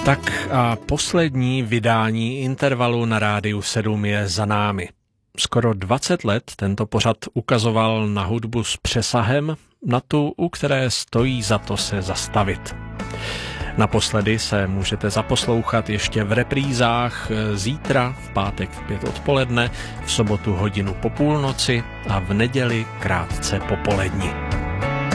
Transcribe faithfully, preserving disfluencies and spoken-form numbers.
Tak a poslední vydání Intervalu na Rádiu sedm je za námi. Skoro dvacet let tento pořad ukazoval na hudbu s přesahem, na tu, u které stojí za to se zastavit. Naposledy se můžete zaposlouchat ještě v reprízách zítra v pátek v pět odpoledne, v sobotu hodinu po půlnoci a v neděli krátce po poledni.